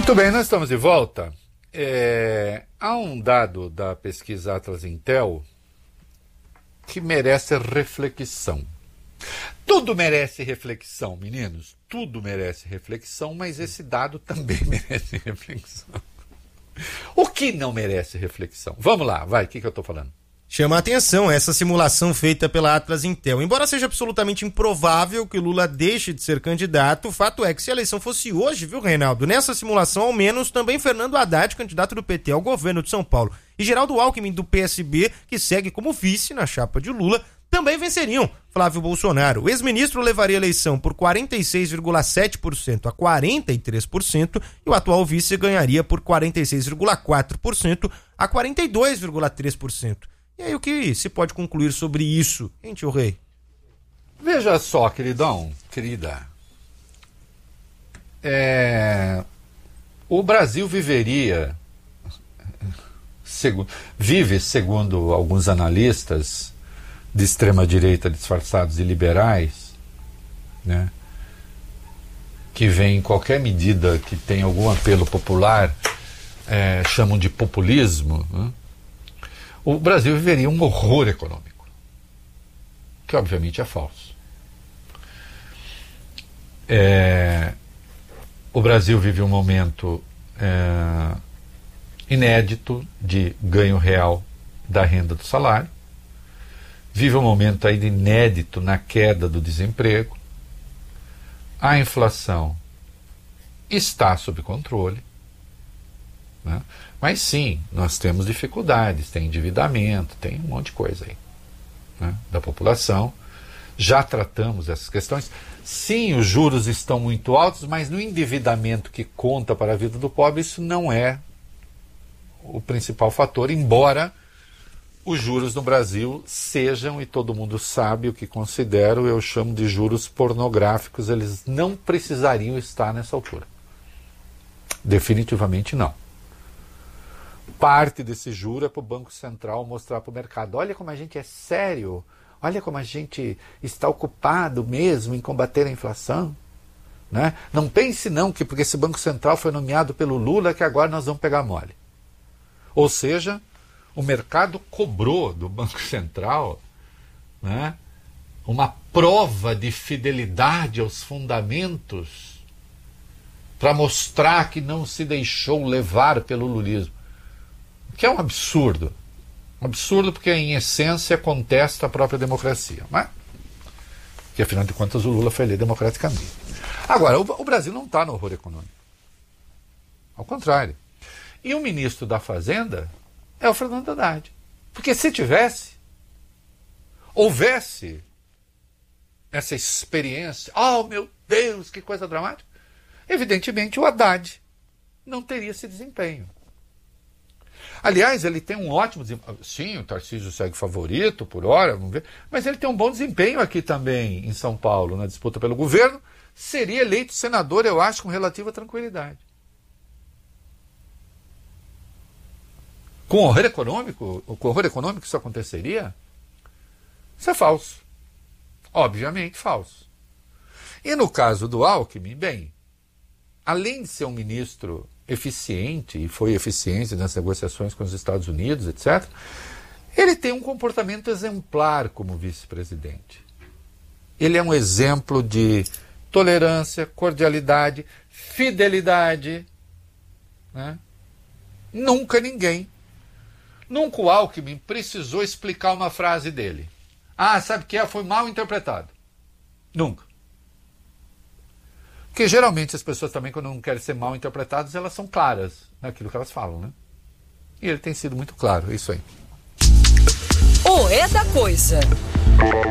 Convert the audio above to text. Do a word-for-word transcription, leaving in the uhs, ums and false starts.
Muito bem, nós estamos de volta. É, há um dado da pesquisa Atlas Intel que merece reflexão. Tudo merece reflexão, meninos. Tudo merece reflexão, mas esse dado também merece reflexão. O que não merece reflexão? Vamos lá, vai, o que, que eu estou falando? Chama a atenção essa simulação feita pela Atlas Intel. Embora seja absolutamente improvável que o Lula deixe de ser candidato, o fato é que se a eleição fosse hoje, viu, Reinaldo? Nessa simulação, ao menos, também Fernando Haddad, candidato do P T ao governo de São Paulo, e Geraldo Alckmin, do P S B, que segue como vice na chapa de Lula, também venceriam Flávio Bolsonaro. O ex-ministro levaria a eleição por quarenta e seis vírgula sete por cento a quarenta e três por cento e o atual vice ganharia por quarenta e seis vírgula quatro por cento a quarenta e dois vírgula três por cento. E aí, o que se pode concluir sobre isso, hein, tio Rei? Veja só, queridão, querida. É... O Brasil viveria, segu... vive, segundo alguns analistas de extrema-direita disfarçados de liberais, né, que veem qualquer medida que tenha algum apelo popular, é, chamam de populismo, né? O Brasil viveria um horror econômico, que obviamente é falso. É, o Brasil vive um momento é, inédito de ganho real da renda do salário, vive um momento ainda inédito na queda do desemprego, a inflação está sob controle, né? Mas sim, nós temos dificuldades, tem endividamento, tem um monte de coisa aí, né, da população. Já tratamos essas questões. Sim, os juros estão muito altos, mas no endividamento que conta para a vida do pobre, isso não é o principal fator, embora os juros no Brasil sejam, e todo mundo sabe o que considero, eu chamo de juros pornográficos, eles não precisariam estar nessa altura. Definitivamente não. Parte desse juro é para o Banco Central mostrar para o mercado: olha como a gente é sério, olha como a gente está ocupado mesmo em combater a inflação, né? Não pense não que porque esse Banco Central foi nomeado pelo Lula que agora nós vamos pegar mole. Ou seja, o mercado cobrou do Banco Central, né, uma prova de fidelidade aos fundamentos para mostrar que não se deixou levar pelo lulismo. Que é um absurdo. Um absurdo porque, em essência, contesta a própria democracia. Mas, que, afinal de contas, o Lula foi eleito democraticamente. Agora, o, o Brasil não está no horror econômico. Ao contrário. E o ministro da Fazenda é o Fernando Haddad. Porque se tivesse, houvesse essa experiência, oh meu Deus, que coisa dramática, evidentemente o Haddad não teria esse desempenho. Aliás, ele tem um ótimo desempenho. Sim, o Tarcísio segue favorito por hora, vamos ver. Mas ele tem um bom desempenho aqui também em São Paulo, na disputa pelo governo. Seria eleito senador, eu acho, com relativa tranquilidade. Com horror econômico, com horror econômico isso aconteceria? Isso é falso. Obviamente falso. E no caso do Alckmin, bem, além de ser um ministro eficiente, e foi eficiente nas negociações com os Estados Unidos, etcétera, ele tem um comportamento exemplar como vice-presidente. Ele é um exemplo de tolerância, cordialidade, fidelidade, né? Nunca ninguém, nunca o Alckmin precisou explicar uma frase dele. Ah, sabe o que é? Foi mal interpretado. Nunca. Porque geralmente as pessoas também, quando não querem ser mal interpretadas, elas são claras naquilo que elas falam, né? E ele tem sido muito claro, é isso aí. O É da Coisa.